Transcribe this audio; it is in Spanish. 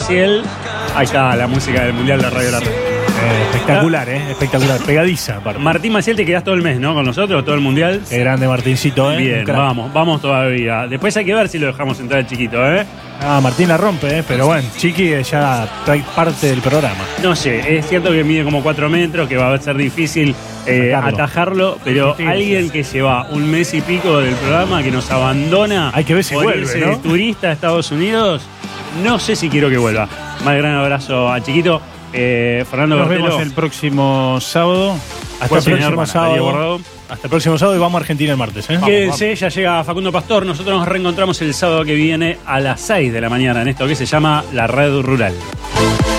Maciel. Ahí está la música del Mundial de Radio La Red. Espectacular, espectacular, pegadiza. Martín Maciel, te quedás todo el mes, ¿no? Con nosotros, todo el Mundial. Qué grande Martincito, Bien, vamos todavía. Después hay que ver si lo dejamos entrar el chiquito, Martín la rompe, pero bueno, Chiqui ya trae parte del programa. No sé, es cierto que mide como 4 metros, que va a ser difícil atajarlo, pero alguien que lleva un mes y pico del programa, que nos abandona, hay que ver si vuelve, ¿no? De turista a Estados Unidos, no sé si quiero que vuelva. Más gran abrazo a Chiquito. Fernando Nos Bertelo. vemos el próximo sábado. Hasta el próximo sábado. Hasta el próximo sábado y vamos a Argentina el martes. Quédense, ya llega Facundo Pastor. Nosotros nos reencontramos el sábado que viene a las 6 de la mañana en esto que se llama La Red Rural.